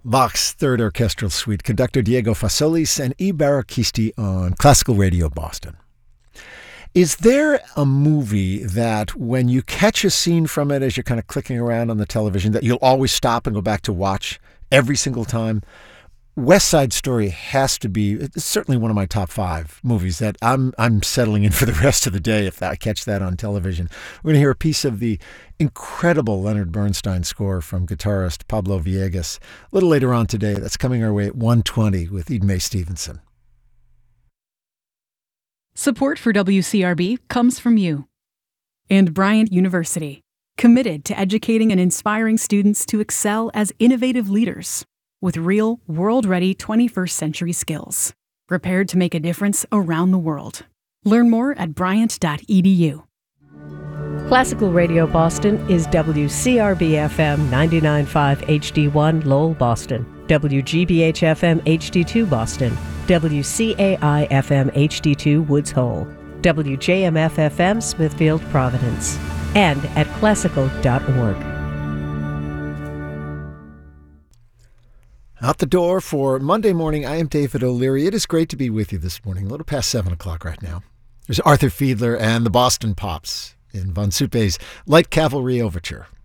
Bach's Third Orchestral Suite, conductor Diego Fasolis and E. Barakisti on Classical Radio Boston. Is there a movie that when you catch a scene from it as you're kind of clicking around on the television that you'll always stop and go back to watch every single time? West Side Story has to be, it's certainly one of my top 5 movies that I'm settling in for the rest of the day if I catch that on television. We're going to hear a piece of the incredible Leonard Bernstein score from guitarist Pablo Villegas a little later on today. That's coming our way at 1:20 with Eden Mae Stevenson. Support for WCRB comes from you and Bryant University, committed to educating and inspiring students to excel as innovative leaders with real, world-ready 21st century skills, prepared to make a difference around the world. Learn more at bryant.edu. Classical Radio Boston is WCRB-FM 99.5 HD1 Lowell, Boston, WGBH-FM HD2 Boston, WCAI-FM HD2 Woods Hole, WJMF-FM Smithfield, Providence, and at classical.org. Out the door for Monday morning, I am David O'Leary. It is great to be with you this morning, a little past 7 o'clock right now. There's Arthur Fiedler and the Boston Pops in Von Suppe's Light Cavalry Overture.